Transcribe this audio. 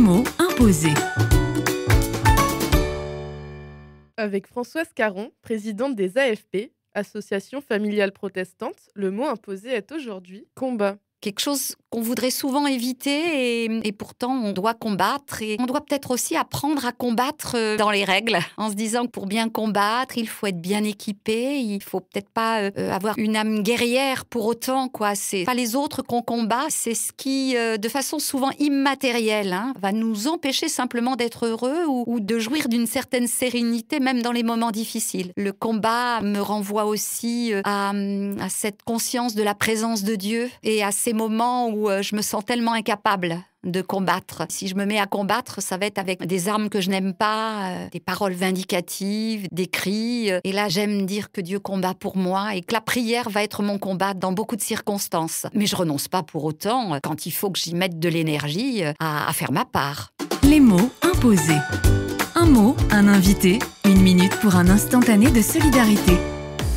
mots imposés. Avec Françoise Caron, présidente des AFP, Association familiale protestante, le mot imposé est aujourd'hui combat. Quelque chose qu'on voudrait souvent éviter et pourtant on doit combattre. Et on doit peut-être aussi apprendre à combattre dans les règles, en se disant que pour bien combattre, il faut être bien équipé, il faut peut-être pas avoir une âme guerrière pour autant, quoi. C'est pas les autres qu'on combat, c'est ce qui, de façon souvent immatérielle, va nous empêcher simplement d'être heureux ou de jouir d'une certaine sérénité, même dans les moments difficiles. Le combat me renvoie aussi à cette conscience de la présence de Dieu et à ces moments où je me sens tellement incapable de combattre. Si je me mets à combattre, ça va être avec des armes que je n'aime pas, des paroles vindicatives, des cris. Et là, j'aime dire que Dieu combat pour moi et que la prière va être mon combat dans beaucoup de circonstances. Mais je renonce pas pour autant, quand il faut que j'y mette de l'énergie, à faire ma part. Les mots imposés. Un mot, un invité, 1 minute pour un instantané de solidarité.